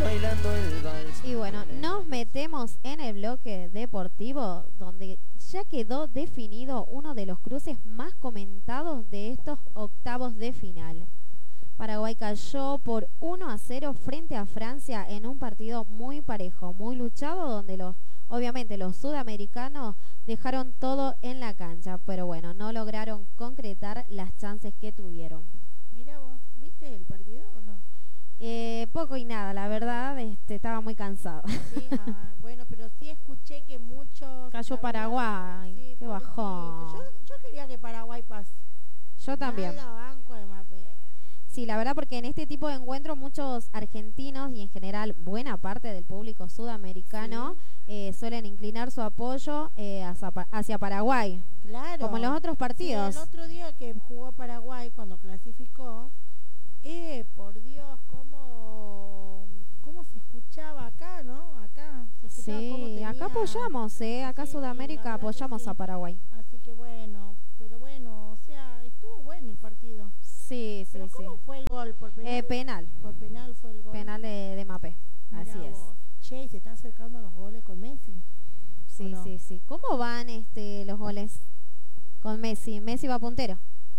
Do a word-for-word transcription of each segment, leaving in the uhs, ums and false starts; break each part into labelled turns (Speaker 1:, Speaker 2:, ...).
Speaker 1: bailando el vals.
Speaker 2: Y bueno, nos metemos en el bloque deportivo donde ya quedó definido uno de los cruces más comentados de estos octavos de final. Paraguay cayó por uno a cero frente a Francia en un partido muy parejo, muy luchado, donde los, obviamente los sudamericanos dejaron todo en la cancha, pero bueno, no lograron concretar las chances que tuvieron.
Speaker 3: Mira vos, ¿viste el partido o no?
Speaker 2: Eh, poco y nada, la verdad, este, estaba muy cansado.
Speaker 3: Sí, ah, bueno, pero sí escuché que muchos...
Speaker 2: Cayó
Speaker 3: la verdad,
Speaker 2: Paraguay,
Speaker 3: sí,
Speaker 2: qué
Speaker 3: pobrecito.
Speaker 2: bajón.
Speaker 3: Yo, yo quería que Paraguay pase.
Speaker 2: Yo también.
Speaker 3: Nada banco de Mbappé.
Speaker 2: Sí, la verdad, porque en este tipo de encuentros muchos argentinos y en general buena parte del público sudamericano
Speaker 3: Sí.
Speaker 2: eh, suelen inclinar su apoyo eh, hacia, Pa- hacia Paraguay,
Speaker 3: Claro.
Speaker 2: como en los otros
Speaker 3: Sí,
Speaker 2: partidos.
Speaker 3: el otro día que jugó Paraguay, cuando clasificó, eh, por Dios, cómo, cómo se escuchaba acá, ¿no? Acá se escuchaba cómo
Speaker 2: Sí,
Speaker 3: tenía...
Speaker 2: acá apoyamos, eh, acá
Speaker 3: Sí, sí, la
Speaker 2: Sudamérica
Speaker 3: verdad que
Speaker 2: apoyamos
Speaker 3: sí.
Speaker 2: a Paraguay.
Speaker 3: Así que bueno, pero bueno, o sea, estuvo bueno el partido.
Speaker 2: Sí, sí,
Speaker 3: Pero
Speaker 2: sí.
Speaker 3: ¿cómo fue el gol? ¿Por penal?
Speaker 2: Eh, penal,
Speaker 3: Por penal fue el gol.
Speaker 2: penal de, de Mbappé,
Speaker 3: Mirá
Speaker 2: así es.
Speaker 3: vos. Che, se están acercando los goles con Messi.
Speaker 2: Sí,
Speaker 3: no?
Speaker 2: sí, sí. ¿Cómo van este los goles con Messi? Messi va puntero.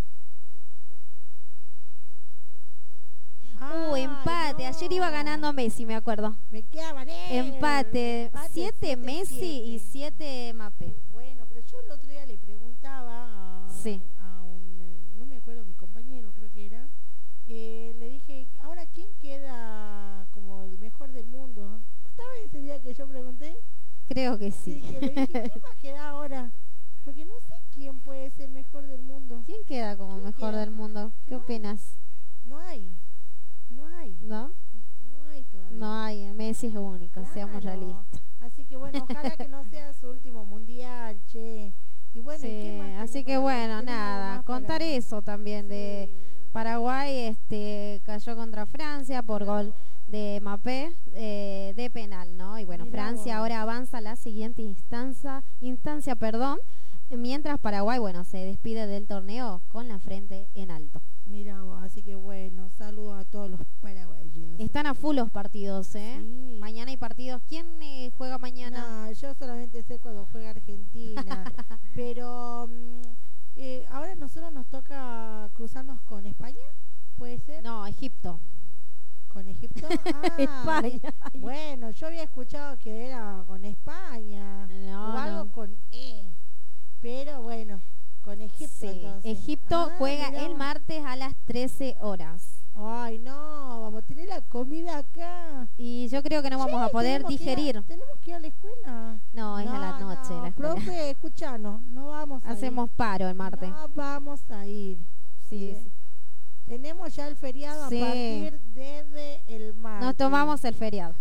Speaker 2: Uh,
Speaker 3: Ay,
Speaker 2: empate. Ayer iba
Speaker 3: no.
Speaker 2: ganando Messi, me acuerdo.
Speaker 3: Me queda valer.
Speaker 2: Empate. Siete
Speaker 3: siete,
Speaker 2: Messi
Speaker 3: siete.
Speaker 2: y siete Mbappé.
Speaker 3: Bueno, pero yo el otro día le preguntaba a,
Speaker 2: Sí.
Speaker 3: a un, eh, no me acuerdo, mi compañero creo que era, eh, le dije, ahora ¿quién queda como el mejor del mundo? ¿Estaba ese día que yo pregunté?
Speaker 2: Creo que
Speaker 3: Sí,
Speaker 2: sí.
Speaker 3: que le dije, ¿quién va a quedar ahora? Porque no sé quién puede ser mejor del mundo.
Speaker 2: ¿Quién queda como
Speaker 3: ¿Quién
Speaker 2: mejor
Speaker 3: queda?
Speaker 2: del mundo? ¿Qué
Speaker 3: No hay.
Speaker 2: opinas?
Speaker 3: No hay, no hay,
Speaker 2: ¿No?
Speaker 3: no hay todavía.
Speaker 2: No hay. Messi es único, seamos
Speaker 3: Claro.
Speaker 2: realistas.
Speaker 3: Así que bueno, ojalá que no sea su último mundial, che. Y bueno, ¿y
Speaker 2: Sí,
Speaker 3: qué más
Speaker 2: así
Speaker 3: tenés
Speaker 2: que
Speaker 3: para-
Speaker 2: bueno,
Speaker 3: tenés algo
Speaker 2: nada,
Speaker 3: más
Speaker 2: contar
Speaker 3: para-
Speaker 2: eso también de
Speaker 3: Sí.
Speaker 2: Paraguay, este cayó contra Francia por gol de Mbappé eh, de penal, ¿no? Y bueno,
Speaker 3: Mirá
Speaker 2: Francia
Speaker 3: vos.
Speaker 2: ahora avanza a la siguiente instancia, instancia, perdón, mientras Paraguay, bueno, se despide del torneo con la frente en alto.
Speaker 3: Mira vos, así que bueno, saludos a todos los paraguayos.
Speaker 2: Están a full los partidos, ¿eh?
Speaker 3: Sí.
Speaker 2: Mañana hay partidos. ¿Quién eh, juega mañana?
Speaker 3: No, yo solamente sé cuando juega Argentina, pero mm, eh, ahora nosotros nos toca cruzarnos con España, ¿puede ser?
Speaker 2: No, Egipto.
Speaker 3: ¿Con Egipto? Ah,
Speaker 2: España.
Speaker 3: bueno, yo había escuchado que era con España
Speaker 2: No,
Speaker 3: o algo
Speaker 2: no.
Speaker 3: con E, pero bueno, con Egipto
Speaker 2: Sí,
Speaker 3: entonces.
Speaker 2: Egipto
Speaker 3: Ah,
Speaker 2: juega
Speaker 3: mirá
Speaker 2: el
Speaker 3: vos.
Speaker 2: martes a las trece horas.
Speaker 3: Ay, no, vamos a tener la comida acá.
Speaker 2: Y yo creo que no vamos
Speaker 3: Che,
Speaker 2: a poder
Speaker 3: tenemos que ir a-
Speaker 2: digerir.
Speaker 3: ¿Tenemos que ir a la escuela?
Speaker 2: No, es a la noche
Speaker 3: no,
Speaker 2: la escuela.
Speaker 3: profe, escuchanos, no vamos a
Speaker 2: Hacemos paro el
Speaker 3: ir.
Speaker 2: martes.
Speaker 3: No vamos a ir.
Speaker 2: Sí,
Speaker 3: Bien.
Speaker 2: sí.
Speaker 3: Tenemos ya el feriado
Speaker 2: Sí.
Speaker 3: a partir desde el martes.
Speaker 2: Nos tomamos el feriado.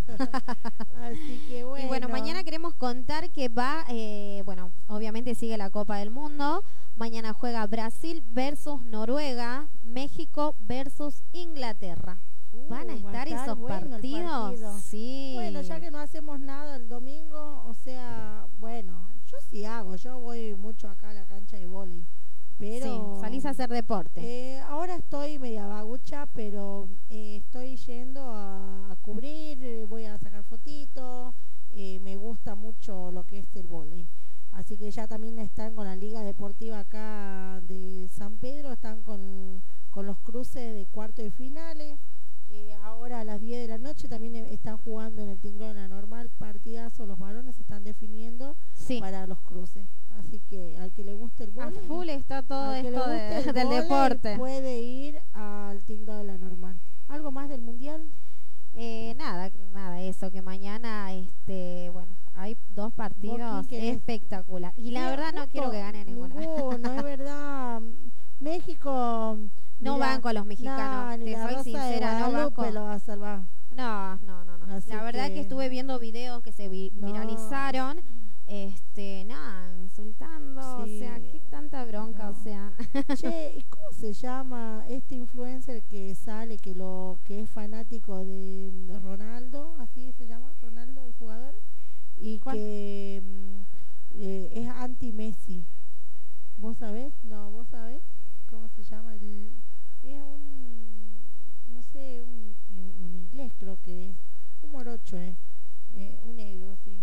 Speaker 3: Así que bueno.
Speaker 2: Y bueno, mañana queremos contar que va, eh, bueno, obviamente sigue la Copa del Mundo. Mañana juega Brasil versus Noruega, México versus Inglaterra.
Speaker 3: Uh,
Speaker 2: ¿Van a
Speaker 3: va
Speaker 2: estar esos
Speaker 3: bueno el
Speaker 2: partidos?
Speaker 3: partido.
Speaker 2: Sí.
Speaker 3: Bueno, ya que no hacemos nada el domingo, o sea, bueno, yo sí hago, yo voy mucho acá a la cancha de vóley, pero
Speaker 2: Sí, salís a hacer deporte.
Speaker 3: eh, ahora estoy media bagucha, pero eh, estoy yendo a, a cubrir, eh, voy a sacar fotitos, eh, me gusta mucho lo que es el vóley. Así que ya también están con la Liga Deportiva acá de San Pedro, están con, con los cruces de cuarto de finales. Eh, ahora a las diez de la noche también eh, están jugando en el Tinglado de la Normal, partidazo, los varones se están definiendo
Speaker 2: Sí.
Speaker 3: para los cruces. Así que al que le guste el
Speaker 2: A
Speaker 3: vóley,
Speaker 2: full está todo
Speaker 3: al que le
Speaker 2: esto
Speaker 3: guste
Speaker 2: de-
Speaker 3: el
Speaker 2: del
Speaker 3: vóley,
Speaker 2: deporte.
Speaker 3: puede ir al Tinglado de la Normal. ¿Algo más del Mundial?
Speaker 2: Eh, nada, nada, eso, que mañana, este, bueno, hay dos partidos
Speaker 3: quién querés?
Speaker 2: espectacular. Y la
Speaker 3: Sí,
Speaker 2: verdad no
Speaker 3: justo
Speaker 2: quiero que gane ninguno.
Speaker 3: Ninguno, es verdad. México...
Speaker 2: No
Speaker 3: ni la-
Speaker 2: banco a los mexicanos,
Speaker 3: no, ni
Speaker 2: te
Speaker 3: la
Speaker 2: soy
Speaker 3: Rosa de
Speaker 2: sincera, no
Speaker 3: Guadalupe
Speaker 2: banco.
Speaker 3: lo va a salvar.
Speaker 2: No, no, no, no.
Speaker 3: Así
Speaker 2: La verdad que...
Speaker 3: que-
Speaker 2: estuve viendo videos que se vi-
Speaker 3: No.
Speaker 2: viralizaron, este, nada, insultando,
Speaker 3: Sí.
Speaker 2: o sea, qué tanta bronca,
Speaker 3: No.
Speaker 2: o sea.
Speaker 3: Che, ¿y cómo se llama este influencer que sale, que lo que es fanático de Ronaldo, así se llama, Ronaldo, el jugador, y
Speaker 2: ¿Cuál?
Speaker 3: que mm, eh, es anti-Messi? ¿Vos sabés? No, ¿vos sabés cómo se llama? El, es un, no sé, un, un inglés creo que es, Un morocho, eh. Eh, un negro, sí.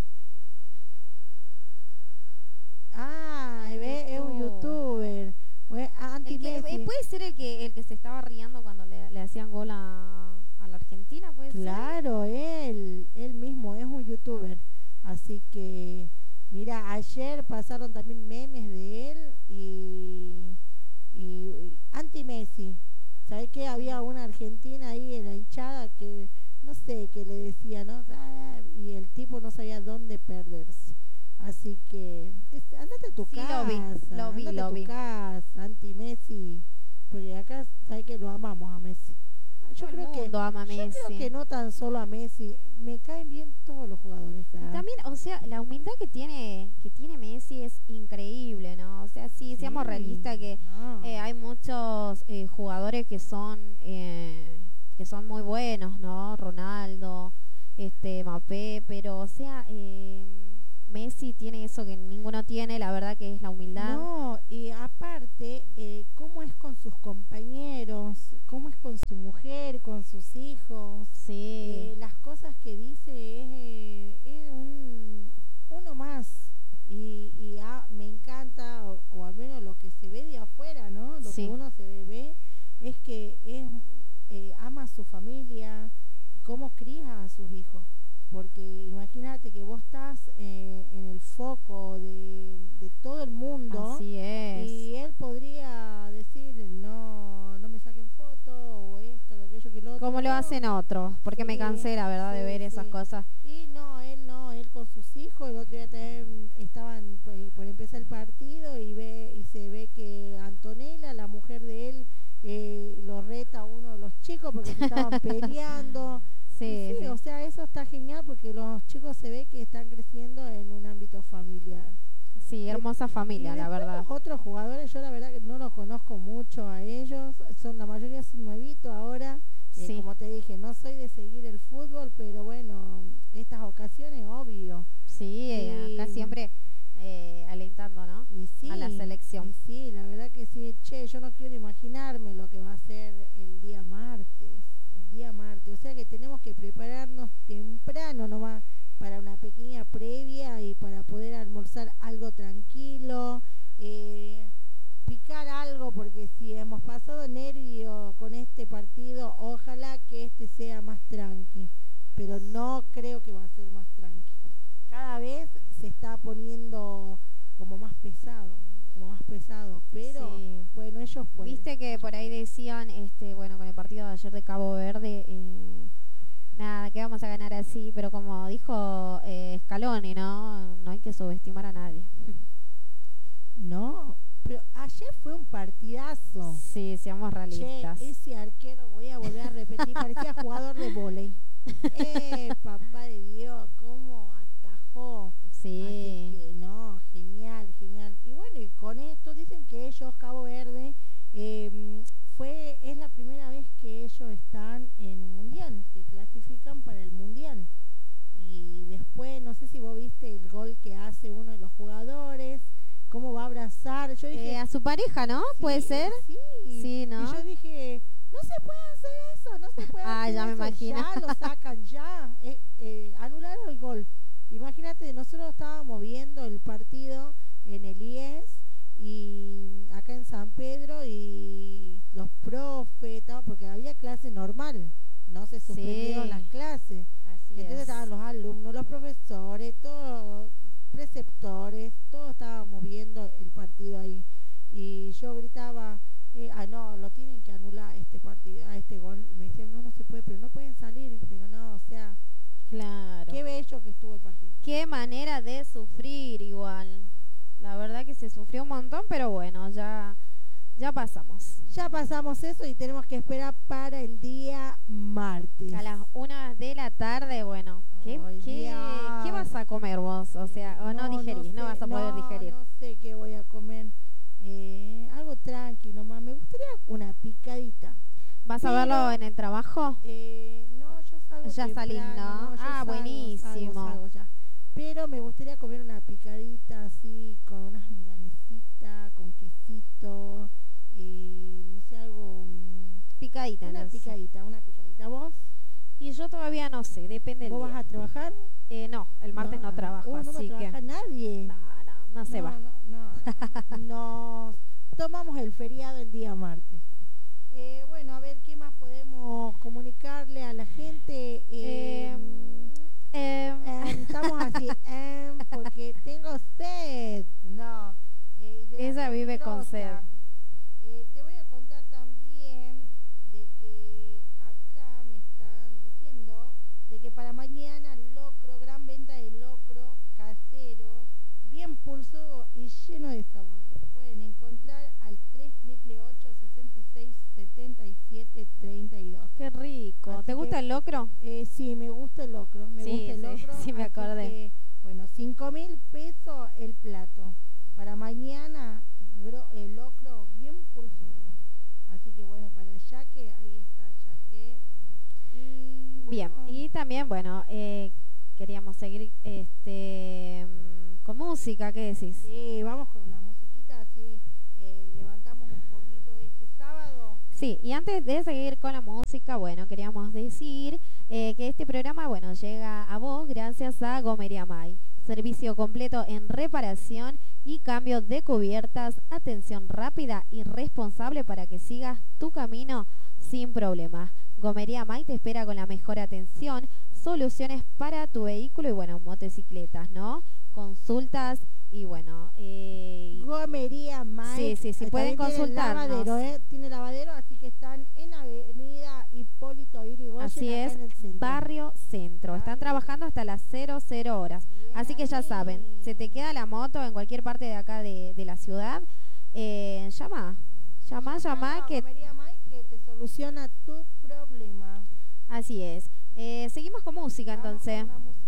Speaker 3: Ah, ve, es un youtuber. Bueno,
Speaker 2: El que, eh,
Speaker 3: anti-Messi.
Speaker 2: puede ser el que el que se estaba riendo cuando le, le hacían gol a, a la Argentina, puede ser.
Speaker 3: Claro, él, él mismo es un youtuber. Así que, mira, ayer pasaron también memes de él y, y, y anti-Messi. ¿Sabes qué? Había una argentina ahí en la hinchada que, no sé, que le decía, ¿no? Ah, y el tipo no sabía dónde perderse. Así que, es- andate a tu
Speaker 2: Sí, lo vi,
Speaker 3: casa,
Speaker 2: lo vi,
Speaker 3: andate a
Speaker 2: lo
Speaker 3: tu
Speaker 2: vi.
Speaker 3: casa, anti-Messi. Porque acá, ¿sabes que lo amamos a Messi? Yo
Speaker 2: Todo el
Speaker 3: creo que
Speaker 2: mundo ama a
Speaker 3: yo creo
Speaker 2: Messi.
Speaker 3: que no tan solo a Messi, me caen bien todos los jugadores.
Speaker 2: Y
Speaker 3: ¿Ah?
Speaker 2: también, o sea, la humildad que tiene que tiene Messi es increíble, ¿no? O sea, sí, seamos realistas
Speaker 3: Sí,
Speaker 2: que
Speaker 3: no.
Speaker 2: eh, hay muchos eh, jugadores que son eh, que son muy buenos, ¿no? Ronaldo, este, Mbappé, pero o sea, eh, Messi tiene eso que ninguno tiene, la verdad que es la humildad.
Speaker 3: No, y aparte, eh, cómo es con sus compañeros, cómo es con su mujer, con sus hijos,
Speaker 2: Sí,
Speaker 3: eh, las cosas que dice es, eh, es un, uno más. Y, y ah, me encanta, o, o al menos lo que se ve de afuera, ¿no? Lo que
Speaker 2: sí,
Speaker 3: uno se ve es que es, eh, ama a su familia, cómo cría a sus hijos. Porque imagínate que vos estás eh, en el foco de, de todo el mundo
Speaker 2: así es.
Speaker 3: y él podría decir no, no me saquen foto o esto, o aquello, que lo otro.
Speaker 2: Como lo
Speaker 3: No,
Speaker 2: hacen otros, porque me
Speaker 3: sí,
Speaker 2: cansé, la verdad, de
Speaker 3: sí,
Speaker 2: ver esas
Speaker 3: sí.
Speaker 2: cosas.
Speaker 3: Y no, él no, él con sus hijos, el otro día también estaban pues, por empezar el partido y ve y se ve que Antonella, la mujer de él, eh, lo reta a uno de los chicos porque se estaban peleando. Y
Speaker 2: Sí,
Speaker 3: sí, o
Speaker 2: sí.
Speaker 3: sea, eso está genial porque los chicos se ve que están creciendo en un ámbito familiar.
Speaker 2: Sí,
Speaker 3: Eh,
Speaker 2: hermosa
Speaker 3: y
Speaker 2: familia, la
Speaker 3: después
Speaker 2: verdad.
Speaker 3: los otros jugadores, yo la verdad que no los conozco mucho a ellos, son la mayoría son nuevitos ahora. Eh,
Speaker 2: Sí,
Speaker 3: como te dije, no soy de seguir el fútbol, pero bueno, estas ocasiones, obvio.
Speaker 2: sí, eh, acá
Speaker 3: Y,
Speaker 2: siempre eh, alentando, ¿no?
Speaker 3: y
Speaker 2: A la
Speaker 3: sí, y
Speaker 2: selección.
Speaker 3: sí, la verdad que sí. Che, yo no quiero imaginarme lo que va a ser el día martes. El día martes. O sea que tenemos que prepararnos temprano nomás para una pequeña previa y para poder almorzar algo tranquilo. Eh, picar algo, porque si hemos pasado nervio con este partido, ojalá que este sea más tranqui. Pero no creo que va a ser más tranqui. Cada vez se está poniendo como más pesado, como más pesado, pero
Speaker 2: Sí.
Speaker 3: bueno, ellos pueden.
Speaker 2: Viste que
Speaker 3: ellos
Speaker 2: por ahí
Speaker 3: pueden.
Speaker 2: decían, este, bueno, con el partido de ayer de Cabo Verde, eh, nada, que vamos a ganar así, pero como dijo eh, Scaloni, ¿no? No hay que subestimar a nadie.
Speaker 3: No, pero ayer fue un partidazo.
Speaker 2: Sí, seamos
Speaker 3: Che,
Speaker 2: realistas.
Speaker 3: ese arquero, voy a volver a repetir, parecía jugador de vóley. Eh, papá de Dios, cómo atajó. Así
Speaker 2: Sí,
Speaker 3: que no, genial, genial. Y bueno, y con esto dicen que ellos, Cabo Verde, eh, fue, es la primera vez que ellos están en un mundial, que clasifican para el mundial. Y después, no sé si vos viste el gol que hace uno de los jugadores, cómo va a abrazar. Yo dije,
Speaker 2: eh, a su pareja, ¿no?
Speaker 3: sí,
Speaker 2: ¿Puede ser?
Speaker 3: sí.
Speaker 2: Sí,
Speaker 3: Y
Speaker 2: ¿no?
Speaker 3: yo dije, no se puede hacer eso, no se puede
Speaker 2: Ah,
Speaker 3: hacer
Speaker 2: ya me
Speaker 3: eso.
Speaker 2: imagino.
Speaker 3: Ya lo sacan, ya. Eh, eh, anularon el gol. Imagínate, nosotros estábamos viendo el partido en el I E S y acá en San Pedro y los profes, todo, porque había clase normal, no se suspendieron
Speaker 2: Sí,
Speaker 3: las clases.
Speaker 2: así
Speaker 3: Entonces
Speaker 2: es.
Speaker 3: estaban los alumnos, los profesores, todos, preceptores, todos estábamos viendo el partido ahí. Y yo gritaba, eh, ah, no, lo tienen que anular este partido, a este gol. Y me decían, no, no se puede, pero no pueden salir, pero no, o sea,
Speaker 2: Claro.
Speaker 3: qué bello que estuvo el partido.
Speaker 2: Qué manera de sufrir igual. La verdad que se sufrió un montón, pero bueno, ya, ya pasamos.
Speaker 3: Ya pasamos eso y tenemos que esperar para el día martes.
Speaker 2: A las una de la tarde, bueno, ¿qué,
Speaker 3: Ay,
Speaker 2: qué,
Speaker 3: Dios.
Speaker 2: qué vas a comer vos? O sea, o no, digerís, no,
Speaker 3: sé,
Speaker 2: vas a poder
Speaker 3: no,
Speaker 2: digerir.
Speaker 3: No sé qué voy a comer. Eh, algo tranqui nomás. Me gustaría una picadita.
Speaker 2: ¿Vas a
Speaker 3: Pero,
Speaker 2: verlo en el trabajo?
Speaker 3: Eh, no, yo salgo
Speaker 2: Ya salís,
Speaker 3: temprano,
Speaker 2: ¿no?
Speaker 3: yo
Speaker 2: Ah,
Speaker 3: salgo,
Speaker 2: buenísimo.
Speaker 3: Salgo, salgo ya. Pero me gustaría comer una picadita así, con unas milanesitas, con quesito, eh, no sé, algo... mm,
Speaker 2: Picadita,
Speaker 3: Una
Speaker 2: entonces.
Speaker 3: picadita, una picadita. ¿Vos?
Speaker 2: Y yo todavía no sé, depende del
Speaker 3: ¿Vos
Speaker 2: día.
Speaker 3: vas a trabajar?
Speaker 2: Eh, no, el martes no,
Speaker 3: ah,
Speaker 2: trabajo,
Speaker 3: uh, no va a
Speaker 2: así que...
Speaker 3: trabajar nadie.
Speaker 2: No, no, no se
Speaker 3: no,
Speaker 2: va.
Speaker 3: No, no. Nos tomamos el feriado el día martes. Eh, bueno, a ver, ¿qué más podemos comunicarle a la gente? Eh,
Speaker 2: Em, em,
Speaker 3: em, estamos así, em, porque tengo sed. No. eh, de la
Speaker 2: Ella vive con
Speaker 3: peligrosa.
Speaker 2: sed.
Speaker 3: Eh, te voy a contar también de que acá me están diciendo de que para mañana locro, gran venta de locro casero, bien pulsudo y lleno de sabor. Pueden encontrar al tres ocho ocho, sesenta y seis, setenta y siete, treinta y dos.
Speaker 2: Qué rico.
Speaker 3: Así
Speaker 2: ¿Te gusta
Speaker 3: que,
Speaker 2: el locro?
Speaker 3: Eh, sí, me gusta el locro, me
Speaker 2: Sí,
Speaker 3: gusta el
Speaker 2: sí,
Speaker 3: locro.
Speaker 2: sí me
Speaker 3: así
Speaker 2: acordé.
Speaker 3: que, bueno, cinco mil pesos el plato. Para mañana, gro- el locro bien pulsudo. Así que bueno, para Yaque, ahí está Yaque. Y
Speaker 2: Bien,
Speaker 3: bueno,
Speaker 2: y también, bueno, eh, queríamos seguir este mm, con música, ¿qué decís?
Speaker 3: sí, vamos con una musiquita así, eh, levantamos un poquito este sábado.
Speaker 2: Sí, y antes de seguir con la música, bueno, queríamos decir eh, que este programa, bueno, llega a vos gracias a Gomería May. Servicio completo en reparación y cambio de cubiertas, atención rápida y responsable para que sigas tu camino sin problemas. Gomería May te espera con la mejor atención, soluciones para tu vehículo y, bueno, motocicletas, ¿no? Consultas y, bueno, eh,
Speaker 3: Gomería May.
Speaker 2: sí, sí, sí,
Speaker 3: Eh,
Speaker 2: pueden
Speaker 3: también tiene
Speaker 2: consultarnos.
Speaker 3: lavadero, ¿eh? Tiene lavadero, así que están en Avenida Hipólito Yrigoyen,
Speaker 2: Así
Speaker 3: acá
Speaker 2: es,
Speaker 3: en el centro.
Speaker 2: Barrio Centro. Están
Speaker 3: Barrio
Speaker 2: trabajando hasta las cero cero horas.
Speaker 3: Bien
Speaker 2: Así que ya
Speaker 3: ahí.
Speaker 2: saben, se te queda la moto en cualquier parte de acá de, de la ciudad, eh, llama, llama, llama,
Speaker 3: a
Speaker 2: que
Speaker 3: Gomería May que te soluciona tu problema.
Speaker 2: así es. Eh, seguimos con música
Speaker 3: Vamos
Speaker 2: entonces.
Speaker 3: con una